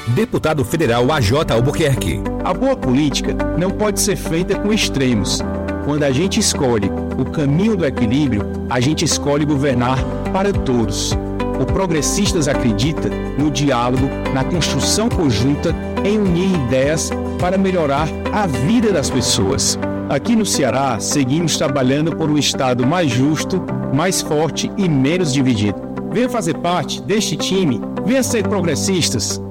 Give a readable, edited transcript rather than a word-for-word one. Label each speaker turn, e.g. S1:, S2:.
S1: Deputado Federal AJ Albuquerque.
S2: A boa política não pode ser feita com extremos. Quando a gente escolhe o caminho do equilíbrio, a gente escolhe governar para todos. O Progressistas acredita no diálogo, na construção conjunta, em unir ideias para melhorar a vida das pessoas. Aqui no Ceará, seguimos trabalhando por um Estado mais justo, mais forte e menos dividido. Venha fazer parte deste time, venha ser progressistas.